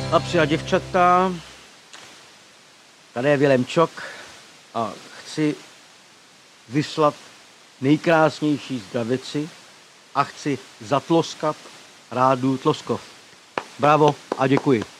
Chlapci a děvčata, tady je Vilém Čok a chci vyslat nejkrásnější zdravici a chci zatloskat rádu Tloskov. Bravo a děkuji.